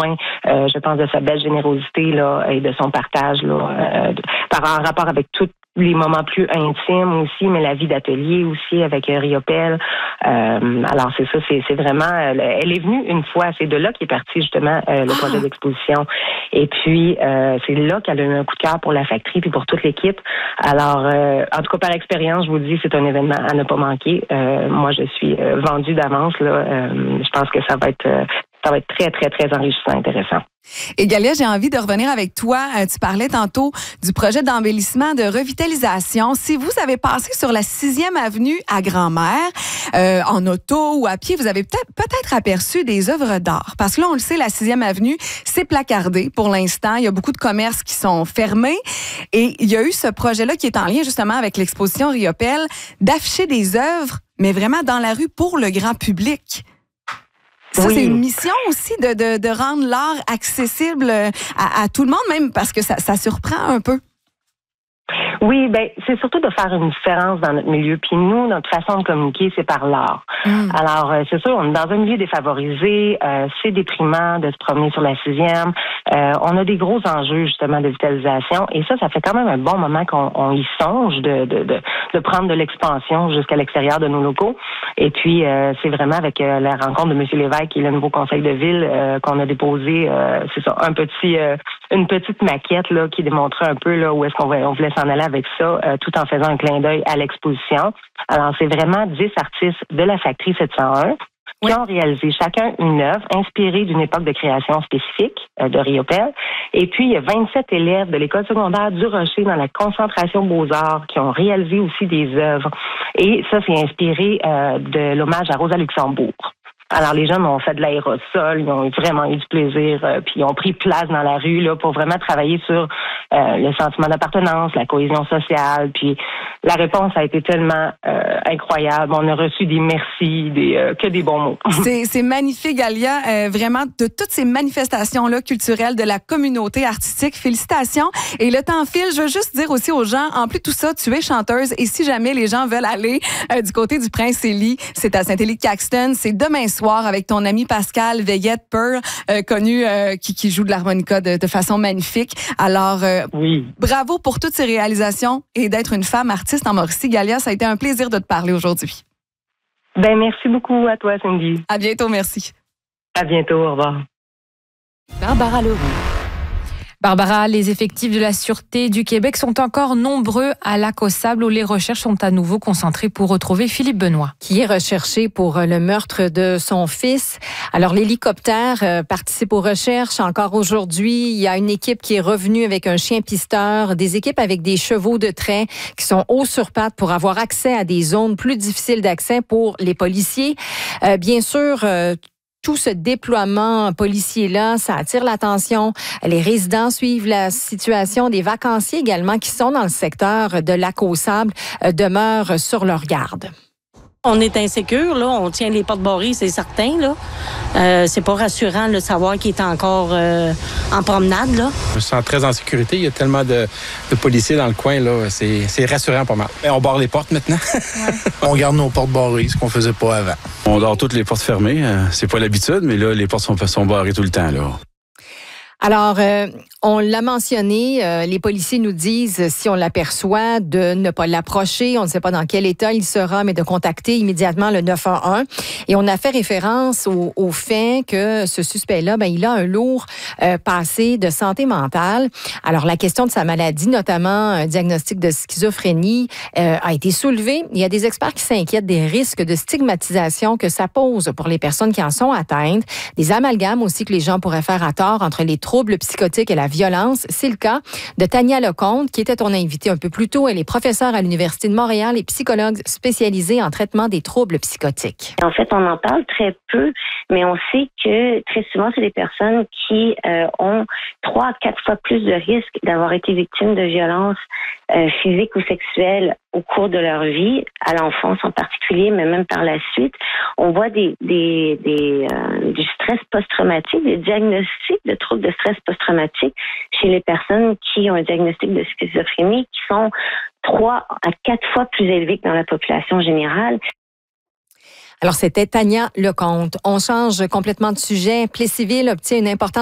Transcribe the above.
témoin, je pense, de sa belle générosité là et de son partage là, en rapport avec tout les moments plus intimes aussi, mais la vie d'atelier aussi avec Riopelle. Alors c'est ça, c'est vraiment. Elle est venue une fois, c'est de là qu'est parti justement le projet d'exposition. Et puis c'est là qu'elle a eu un coup de cœur pour la factory puis pour toute l'équipe. Alors en tout cas par expérience, je vous dis, c'est un événement à ne pas manquer. Moi, je suis vendue d'avance là. Je pense que ça va être très, très, très enrichissant, intéressant. Et Galia, j'ai envie de revenir avec toi. Tu parlais tantôt du projet d'embellissement, de revitalisation. Si vous avez passé sur la 6e avenue à Grand-Mère, en auto ou à pied, vous avez peut-être aperçu des œuvres d'art. Parce que là, on le sait, la 6e avenue, c'est placardé pour l'instant. Il y a beaucoup de commerces qui sont fermés. Et il y a eu ce projet-là qui est en lien justement avec l'exposition Riopelle, d'afficher des œuvres, mais vraiment dans la rue pour le grand public. Ça, c'est une mission aussi de rendre l'art accessible à tout le monde, même parce que ça surprend un peu. Oui, ben c'est surtout de faire une différence dans notre milieu. Puis nous, notre façon de communiquer, c'est par l'art. Alors, c'est sûr, on est dans un milieu défavorisé. C'est déprimant de se promener sur la 6e. On a des gros enjeux, justement, de vitalisation. Et ça fait quand même un bon moment qu'on y songe de prendre de l'expansion jusqu'à l'extérieur de nos locaux. Et puis, c'est vraiment avec la rencontre de M. Lévesque, qui est le nouveau conseil de ville, qu'on a déposé, c'est ça, une petite maquette là qui démontrait un peu là où est-ce qu'on voulait s'en aller avec ça, tout en faisant un clin d'œil à l'exposition. Alors, c'est vraiment 10 artistes de la Factory 701 qui ont réalisé chacun une œuvre inspirée d'une époque de création spécifique de Riopelle. Et puis, il y a 27 élèves de l'école secondaire du Rocher dans la concentration Beaux-Arts qui ont réalisé aussi des œuvres. Et ça, c'est inspiré de l'hommage à Rosa Luxembourg. Alors, les jeunes ont fait de l'aérosol, ils ont vraiment eu du plaisir, puis ils ont pris place dans la rue là pour vraiment travailler sur le sentiment d'appartenance, la cohésion sociale. Puis la réponse a été tellement incroyable. On a reçu des merci, que des bons mots. C'est magnifique, Galia. Vraiment, de toutes ces manifestations-là culturelles de la communauté artistique, félicitations. Et le temps file. Je veux juste dire aussi aux gens, en plus de tout ça, tu es chanteuse. Et si jamais les gens veulent aller du côté du Prince-Élie, c'est à Saint-Élie-de-Caxton. C'est demain soir avec ton ami Pascal Veillette-Pearl, connu, qui joue de l'harmonica de façon magnifique. Alors, bravo pour toutes ces réalisations et d'être une femme artiste en Mauricie. Galia, ça a été un plaisir de te parler aujourd'hui. Ben, merci beaucoup à toi, Cindy. À bientôt, merci. À bientôt, au revoir. Barbara Leroux. Barbara, les effectifs de la Sûreté du Québec sont encore nombreux à Lac-aux-Sables où les recherches sont à nouveau concentrées pour retrouver Philippe Benoît. Qui est recherché pour le meurtre de son fils. Alors, l'hélicoptère participe aux recherches encore aujourd'hui. Il y a une équipe qui est revenue avec un chien pisteur, des équipes avec des chevaux de trait qui sont hauts sur pattes pour avoir accès à des zones plus difficiles d'accès pour les policiers. Bien sûr, tout ce déploiement policier-là, ça attire l'attention. Les résidents suivent la situation. Des vacanciers également qui sont dans le secteur de Lac-aux-Sables demeurent sur leur garde. On est insécure, là. On tient les portes barrées, c'est certain, là. C'est pas rassurant de savoir qu'il est encore en promenade, là. Je me sens très en sécurité. Il y a tellement de policiers dans le coin, là. C'est rassurant pas mal. Et on barre les portes maintenant. On garde nos portes barrées, ce qu'on faisait pas avant. On dort toutes les portes fermées. C'est pas l'habitude, mais là, les portes sont barrées tout le temps, là. Alors, on l'a mentionné, les policiers nous disent, si on l'aperçoit, de ne pas l'approcher. On ne sait pas dans quel état il sera, mais de contacter immédiatement le 911. Et on a fait référence au fait que ce suspect-là, il a un lourd passé de santé mentale. Alors, la question de sa maladie, notamment un diagnostic de schizophrénie, a été soulevée. Il y a des experts qui s'inquiètent des risques de stigmatisation que ça pose pour les personnes qui en sont atteintes. Des amalgames aussi que les gens pourraient faire à tort entre les troubles psychotiques et la violence. C'est le cas de Tania Lecomte, qui était ton invitée un peu plus tôt. Elle est professeure à l'Université de Montréal et psychologue spécialisée en traitement des troubles psychotiques. En fait, on en parle très peu, mais on sait que très souvent, c'est des personnes qui ont 3 à 4 fois plus de risques d'avoir été victimes de violences physiques ou sexuelles au cours de leur vie, à l'enfance en particulier, mais même par la suite. On voit du stress post-traumatique, des diagnostics de troubles de stress post-traumatique chez les personnes qui ont un diagnostic de schizophrénie qui sont 3 à 4 fois plus élevés que dans la population générale. Alors, c'était Tania Lecomte. On change complètement de sujet. Plessisville obtient une importante